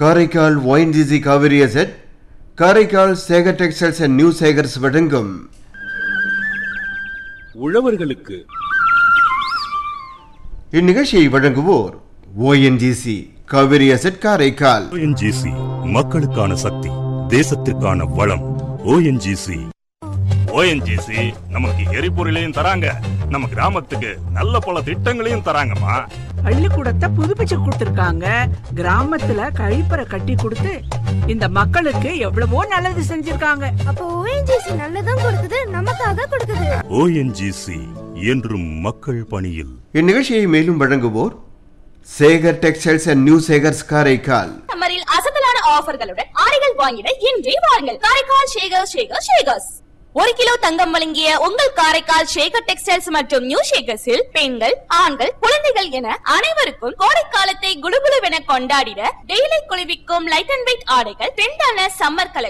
Karaikal ONGC Kaveri asset, Karaikal Sekar textiles and new Sekar's வழங்கும் உழவர்களுக்கு. இந்நிகழ்ச்சியை வழங்குவோர் ONGC Kaveri asset Karaikal. ONGC மக்களுக்கான சக்தி, தேசத்திற்கான வளம். ONGC நமக்கு எரிபொருளையும் தராங்க, நம்ம கிராமத்துக்கு நல்ல பல திட்டங்களையும் தராங்கம்மா. பள்ளிக்கூடத்தை புதுப்பிச்சு கொடுத்திருக்காங்க, கிராமத்துல கழிப்பறை கட்டி கொடுத்து இந்த மக்களுக்கு எவ்வளவோ நல்லது செஞ்சிருக்காங்க. அப்போ ONGC நல்லதும் கொடுக்குது, நமக்காக கொடுக்குது. ONGC என்றும் மக்கள் பணியில். இந்நிகழ்ச்சியை மேலும் வழங்குவோர் Sekar textiles and new Sekar's Karaikal. சம்மரில் அசத்தலான ஆஃபர்களுடன் ஆடைகள் வாங்கிட இன்றே வாருங்கள். காரைக்கால் ஷேகர்ஸ். 1 கிலோ தங்கம் வழங்கிய உங்கள் காரைக்கால் ஷேகர் டெக்ஸ்டைல்ஸ் மற்றும் நியூ ஷேகர்ஸில் பெண்கள், ஆண்கள், குழந்தைகள் என அனைவருக்கும் கோடைக்காலத்தை குளுகுளுவென கொண்டாடிட டெய்லி குளிர்விக்கும் லைட் அண்ட் வெயிட் ஆடைகள், ட்ரெண்டான சம்மர் கலெக்ஷன்,